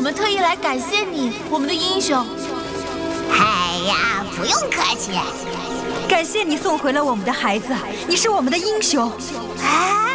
们特意来感谢你，我们的英雄。 哎呀，不用客气。 感谢你送回了我们的孩子，你是我们的英雄。 啊！